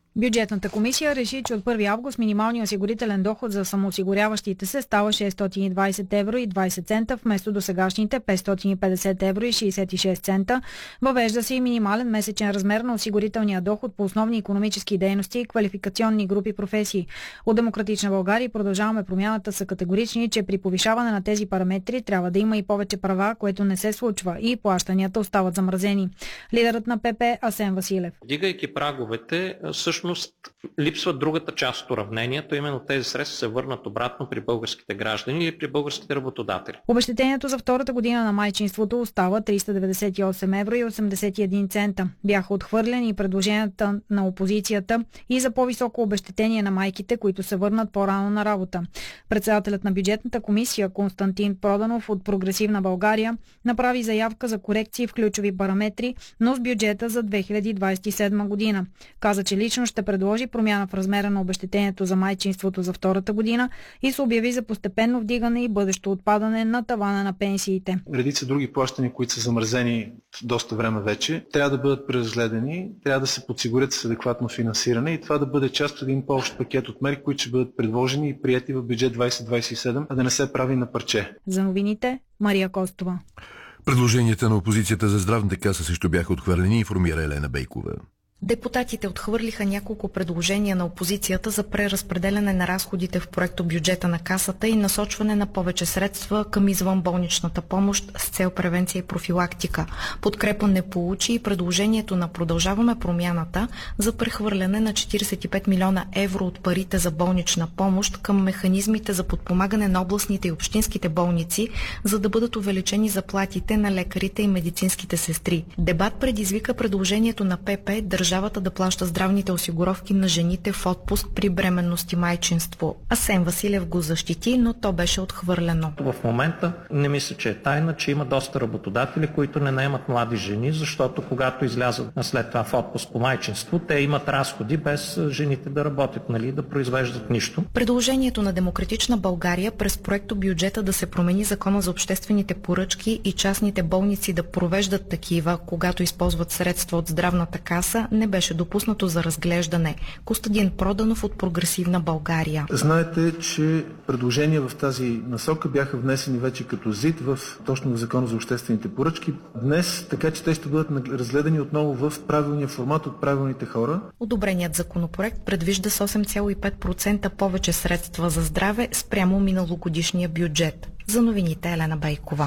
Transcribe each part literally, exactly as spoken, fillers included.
Бюджетната комисия реши, че от първи август минималният осигурителен доход за самоосигуряващите се става шестстотин и двадесет евро и двадесет цента вместо досегашните петстотин и петдесет евро и шестдесет и шест цента. Въвежда се и минимален месечен размер на осигурителния доход по основни икономически дейности и квалификационни групи професии. От Демократична България Продължаваме промяната са категорични, че при повишаване на тези параметри трябва да има и повече права, което не се случва и плащанията остават замразени. Лидерът на ПП Асен Василев. Дигайки праговете, всъщност липсва другата част от уравнението, именно тези средства се върнат обратно при българските граждани или при българските работодатели. Обезщетението за втората година на майчинството остава триста деветдесет и осем евро и осемдесет и един цента. Бяха отхвърлени и предложенията на опозицията и за по-високо обезщетение на майките, които се върнат по-рано на работа. Председателят на бюджетната комисия Константин Проданов от Прогресивна България направи заявка за корекции в ключови параметри, но с бюджета за две хиляди двадесет и седма година. Каза, че лично ще предложи промяна в размера на обезщетението за майчинството за втората година и се обяви за постепенно вдигане и бъдещо отпадане на тавана на пенсиите. Редица други плащания, които са замразени доста време вече, трябва да бъдат преразгледани, трябва да се подсигурят с адекватно финансиране и това да бъде част от един по-общ пакет от мерки, които ще бъдат предложени и приети в бюджет двадесет двадесет и седем, а да не се прави на парче. За новините Мария Костова. Предложенията на опозицията за здравната каса също бяха отхвърлени, информира Елена Бейкова. Депутатите отхвърлиха няколко предложения на опозицията за преразпределяне на разходите в проекто бюджета на Касата и насочване на повече средства към извънболничната помощ с цел превенция и профилактика. Подкрепа не получи и предложението на Продължаваме промяната за прехвърляне на четиридесет и пет милиона евро от парите за болнична помощ към механизмите за подпомагане на областните и общинските болници, за да бъдат увеличени заплатите на лекарите и медицинските сестри. Дебат предизвика предложението на ПП държавата да плаща здравните осигуровки на жените в отпуск при бременност и майчинство. Асен Василев го защити, но то беше отхвърлено. В момента не мисля, че е тайна, че има доста работодатели, които не наемат млади жени, защото когато излязат след това в отпуск по майчинство, те имат разходи без жените да работят, нали, да произвеждат нищо. Предложението на Демократична България през проекто бюджета да се промени закона за обществените поръчки и частните болници да провеждат такива, когато използват средства от здравната каса, не беше допуснато за разглеждане. Костадин Проданов от Прогресивна България. Знаете, че предложения в тази насока бяха внесени вече като ЗИД в точно в Закона за обществените поръчки днес, така че те ще бъдат разгледани отново в правилния формат от правилните хора. Одобреният законопроект предвижда с осем цяло и пет процента повече средства за здраве спрямо миналогодишния бюджет. За новините Елена Бейкова.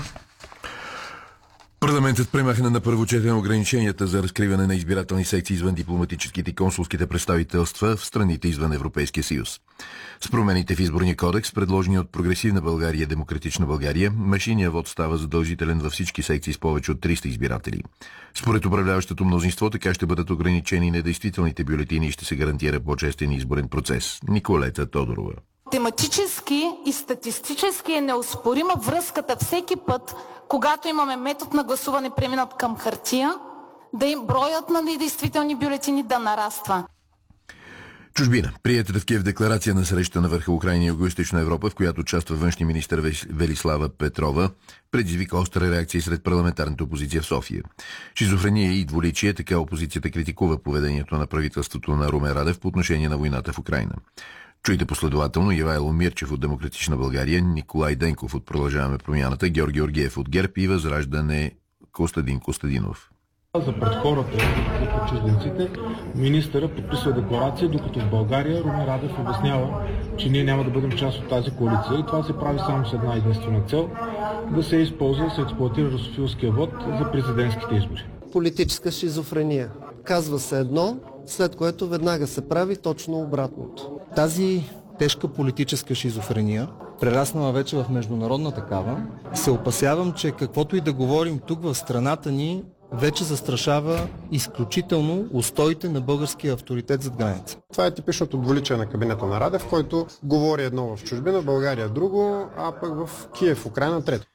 Парламентът премахна на първо четене ограниченията за разкриване на избирателни секции извън дипломатическите и консулските представителства в страните извън Европейския съюз. С промените в изборния кодекс, предложени от Прогресивна България и Демократична България, машинният вод става задължителен във всички секции с повече от триста избиратели. Според управляващото мнозинство, така ще бъдат ограничени недействителните бюлетини и ще се гарантира по-честен изборен процес. Николета Тодорова. Тематически и статистически е неоспорима връзката всеки път, когато имаме метод на гласуване преминат към хартия, да им броят на недействителни бюлетини да нараства. Чужбина. Приетата в Киев декларация на среща на върха Украйна и Югоизточна Европа, в която участва външния министър Велислава Петрова, предизвика остра реакция сред парламентарната опозиция в София. Шизофрения и двуличие, така опозицията критикува поведението на правителството на Румен Радев по отношение на войната в Украйна. Чуйте последователно Ивайло Мирчев от Демократична България, Николай Денков от Продължаваме промяната, Георги Георгиев от ГЕРБ и Възраждане Костадин Костадинов. За пред хората, пред чужденците, министъра подписва декларация, докато в България Румен Радев обяснява, че ние няма да бъдем част от тази коалиция и това се прави само с една единствена цел – да се използва, да се експлоатира русофилския вод за президентските избори. Политическа шизофрения. Казва се едно, след което веднага се прави точно обратното. Тази тежка политическа шизофрения, прераснала вече в международна такава, се опасявам, че каквото и да говорим тук в страната ни, вече застрашава изключително устоите на българския авторитет зад граница. Това е типичното двуличие на кабинета на Радев, който говори едно в чужбина, в България друго, а пък в Киев, Украйна трето.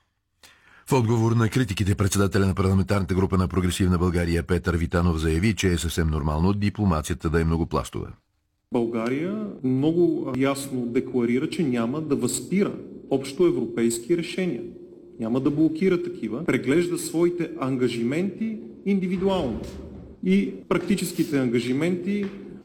В отговор на критиките, председателя на парламентарната група на Прогресивна България Петър Витанов заяви, че е съвсем нормално дипломацията да е многопластова. България много ясно декларира, че няма да възпира общо европейски решения. Няма да блокира такива. Преглежда своите ангажименти индивидуално. И практическите ангажименти